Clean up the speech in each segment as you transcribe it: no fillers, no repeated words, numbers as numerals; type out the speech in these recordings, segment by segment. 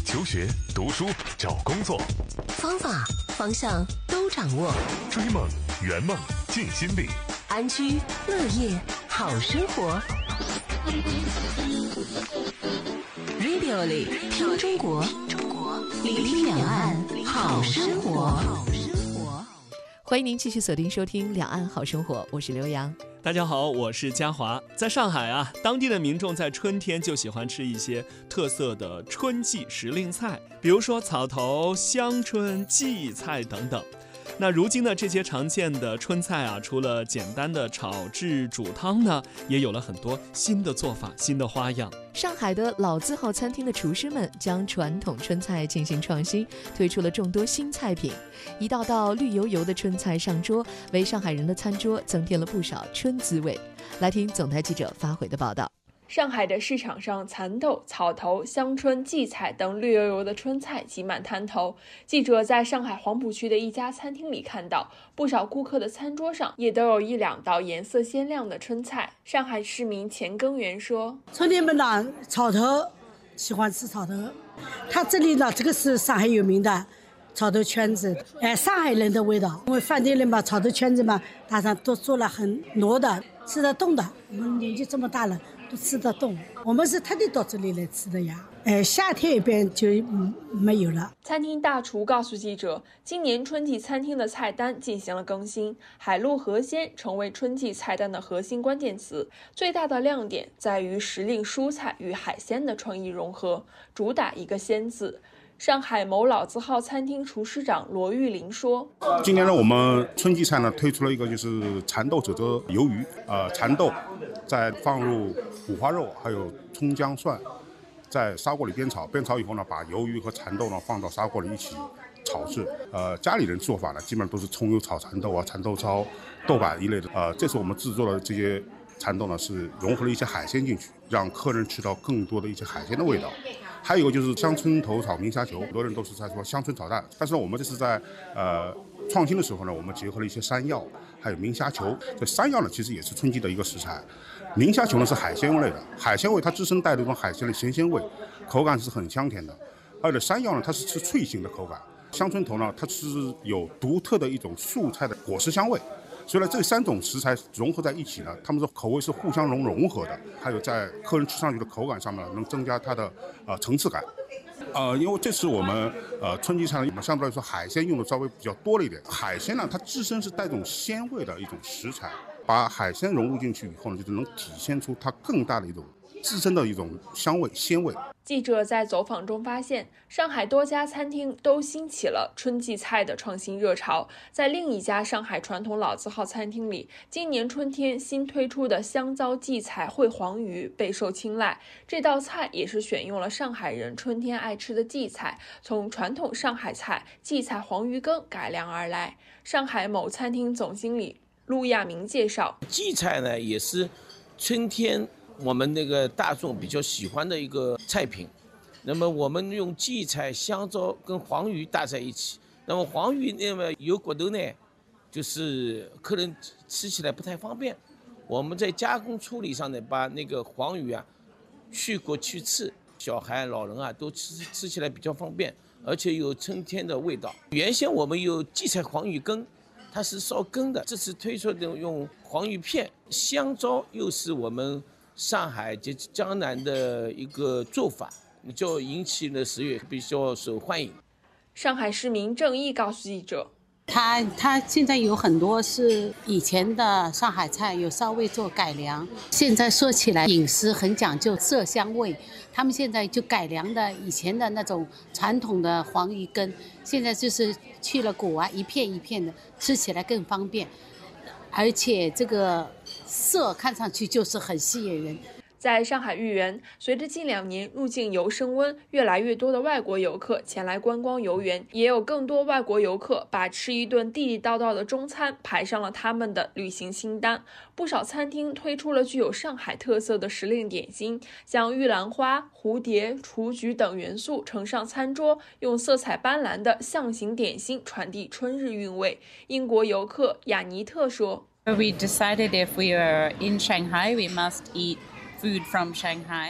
求学、读书、找工作， 方法、方向都掌握。 追梦、圆梦、尽心力， 安居乐业，好生活。Radio 里听中国，聆听两岸好生活。 欢迎您继续锁定收听《两岸好生活》，我是刘洋。 大家好，我是嘉华。在上海啊，当地的民众在春天就喜欢吃一些特色的春季时令菜，比如说草头、香椿、荠菜等等。那如今呢，这些常见的春菜啊，除了简单的炒制、煮汤呢，也有了很多新的做法、新的花样。 上海的老字号餐厅的厨师们将传统春菜进行创新，推出了众多新菜品。一道道绿油油的春菜上桌，为上海人的餐桌增添了不少春滋味。来听总台记者发回的报道。 上海的市场上，蚕豆、草头、香椿、荠菜等绿油油的春菜挤满摊头。记者在上海黄浦区的一家餐厅里看到，不少顾客的餐桌上也都有一两道颜色鲜亮的春菜。上海市民钱耕元说：“ 春天们呢，草头喜欢吃草头，他这里呢，这个是上海有名的草头圈子，上海人的味道。因为饭店里嘛，草头圈子嘛，打上都做了很糯的，吃得动的。我们年纪这么大了，都吃得动。我们是特地到这里来吃的呀。夏天一边就没有了。” 餐厅大厨告诉记者，今年春季餐厅的菜单进行了更新，海陆河鲜成为春季菜单的核心关键词。最大的亮点在于时令蔬菜与海鲜的创意融合，主打一个鲜字。上海某老字号餐厅厨师长罗玉林说：“ 今年呢，我们春季菜呢推出了一个就是蚕豆褶皱鱿鱼，蚕豆再放入五花肉，还有葱姜蒜，在砂锅里煸炒，煸炒以后呢，把鱿鱼和蚕豆呢放到砂锅里一起炒制。家里人做法呢，基本上都是葱油炒蚕豆啊、蚕豆烧、豆瓣一类的。这次我们制作的这些蚕豆呢，是融合了一些海鲜进去，让客人吃到更多的一些海鲜的味道。还有就是香椿头炒明虾球，很多人都是在说香椿炒蛋，但是我们这是在创新的时候呢，我们结合了一些山药，还有明虾球。这山药呢，其实也是春季的一个食材。明虾球呢是海鲜类的，海鲜味它自身带的一种海鲜的咸鲜味，口感是很香甜的。而且山药呢，它是吃脆型的口感，香椿头呢，它是有独特的一种素菜的果实香味。所以呢，这三种食材融合在一起呢，它们的口味是互相融合的，还有在客人吃上去的口感上面能增加它的层次感。因为这次我们春季菜呢，相对来说海鲜用的稍微比较多了一点。海鲜呢，它自身是带种鲜味的一种食材，把海鲜融入进去以后呢，就能体现出它更大的一种自身的一种香味鲜味。 记者在走访中发现，上海多家餐厅都兴起了春季菜的创新热潮。在另一家上海传统老字号餐厅里，今年春天新推出的香糟荠菜烩黄鱼备受青睐。这道菜也是选用了上海人春天爱吃的荠菜，从传统上海菜荠菜黄鱼羹改良而来。上海某餐厅总经理陆亚明介绍， 荠菜呢也是春天我们那个大众比较喜欢的一个菜品，那么我们用荠菜、香糟跟黄鱼搭在一起。那么黄鱼那么有骨头呢，就是客人吃起来不太方便。我们在加工处理上呢，把那个黄鱼啊去骨去刺，小孩、老人啊都吃起来比较方便，而且有春天的味道。原先我们有荠菜黄鱼羹，它是烧羹的，这次推出的用黄鱼片，香糟又是我们上海及江南的一个做法，就引起了食欲，比较受欢迎。 上海市民郑毅告诉记者， 他现在有很多是以前的上海菜，有稍微做改良。现在说起来，饮食很讲究色香味，他们现在就改良的以前的那种传统的黄鱼羹，现在就是去了骨啊，一片一片的，吃起来更方便，而且这个色看上去就是很吸引人。 在上海豫园，随着近2年入境游升温，越来越多的外国游客前来观光游园，也有更多外国游客把吃一顿地地道道的中餐排上了他们的旅行清单。不少餐厅推出了具有上海特色的时令点心，将玉兰花、蝴蝶、雏菊等元素呈上餐桌，用色彩斑斓的象形点心传递春日韵味。英国游客雅尼特说， We decided if we are in Shanghai, we must eat food from Shanghai.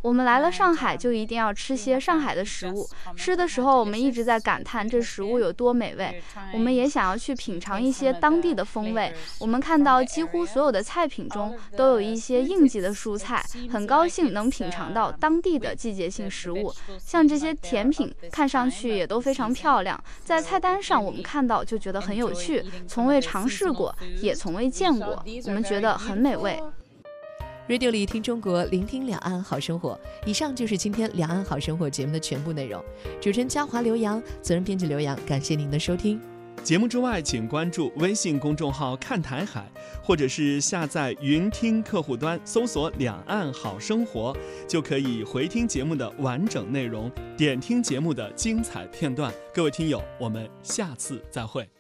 我们来了上海，就一定要吃些上海的食物。吃的时候，我们一直在感叹这食物有多美味。我们也想要去品尝一些当地的风味。我们看到几乎所有的菜品中都有一些应季的蔬菜，很高兴能品尝到当地的季节性食物。像这些甜品，看上去也都非常漂亮，在菜单上我们看到就觉得很有趣，从未尝试过，也从未见过，我们觉得很美味。 Radio 里听中国，聆听两岸好生活。以上就是今天两岸好生活节目的全部内容。主持人嘉华、刘洋，责任编辑刘洋，感谢您的收听。 节目之外，请关注微信公众号看台海，或者是下载云听客户端搜索两岸好生活，就可以回听节目的完整内容，点听节目的精彩片段。各位听友，我们下次再会。